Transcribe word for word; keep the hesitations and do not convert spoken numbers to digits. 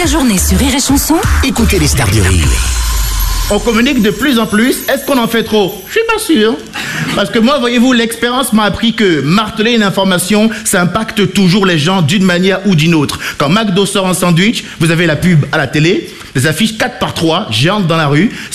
la journée sur Rire et Chanson, Écoutez les stars du rire. On communique de plus en plus. Est-ce qu'on en fait trop? Je suis pas sûr. Parce que moi, voyez-vous, l'expérience m'a appris que marteler une information, ça impacte toujours les gens d'une manière ou d'une autre. Quand McDo sort un sandwich, vous avez la pub à la télé, des affiches quatre par trois, géantes dans la rue.